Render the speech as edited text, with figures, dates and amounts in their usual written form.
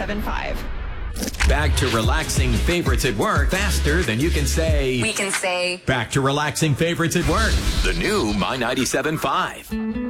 97.5. Back to relaxing favorites at work faster than you can say. We can say. Back to relaxing favorites at work. The new My 97.5.